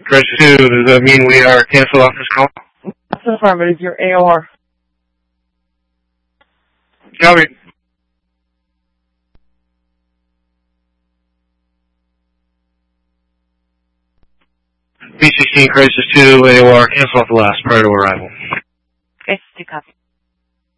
Crisis 2, does that mean we are canceled off this call? That's affirmative. Your AOR. Copy. B-16 Crisis 2, AOR, cancel off the last prior to arrival. Crisis 2, copy.